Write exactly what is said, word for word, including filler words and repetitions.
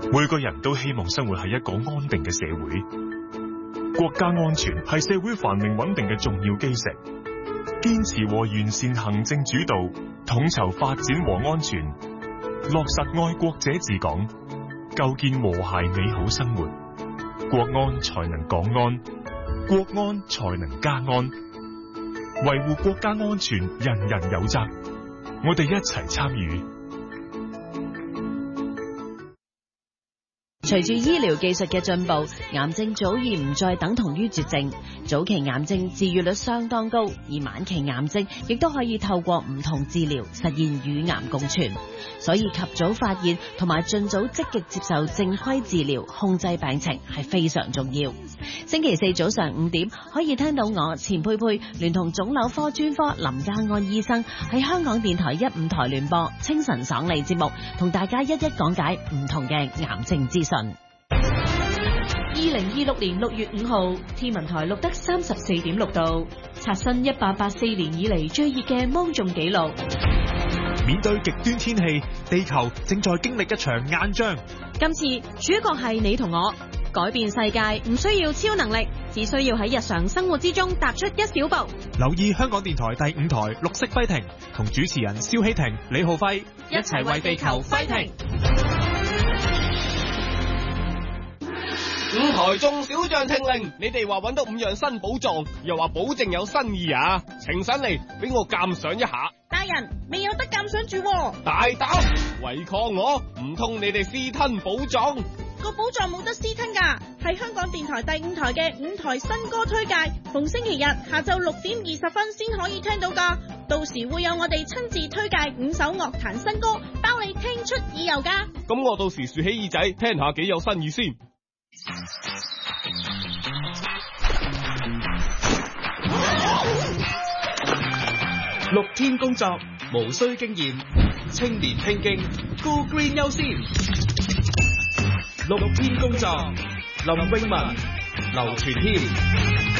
每個人都希望生活喺一個安定嘅社會，國家安全係社會繁榮穩定嘅重要基石。堅持和完善行政主導，統籌發展和安全，落實愛國者治港，構建和諧美好生活，國安才能港安，國安才能家安。維護國家安全，人人有責，我哋一齊參與。 隨住醫療技術嘅進步，癌症早已唔再等同於絕症。早期癌症治癒率相當高，而晚期癌症亦都可以透過唔同治療實現與癌共存。所以及早發現同埋盡早積極接受正規治療，控制病情係非常重要。星期四早上五點可以聽到我錢佩佩聯同腫瘤科專科林家安醫生喺香港電台一五台聯播清晨爽利節目，同大家一一講解唔同嘅癌症資訊。 二零二六年六月五號，天文台錄得三十四點六度，刷新一八八四年以嚟最熱嘅芒種紀錄。 面對極端天氣，地球正在經歷一場硬仗。 今次主角係你同我，改變世界唔需要超能力，只需要喺日常生活之中踏出一小步。 留意香港電台第五台綠色揮停，同主持人蕭希婷、李浩輝一齊為地球揮停。 五台眾小將聽令，你哋話揾到五樣新寶藏，又話保證有新意啊！呈上嚟俾我鑑賞一下。 大人，未有得鑑賞住喎。 大膽違抗我，唔通你哋私吞寶藏？ 個寶藏冇得私吞㗎，係香港電台第五台嘅五台新歌推介，逢星期日下晝六點二十分先可以聽到㗎。到時會有我哋親自推介五首樂壇新歌，包你聽出耳油㗎。 咁我到時豎起耳仔聽下幾有新意先。 六天工作無需經驗，青年拼勁 Go Green 優先。六天工作，林詠雯、劉傳謙。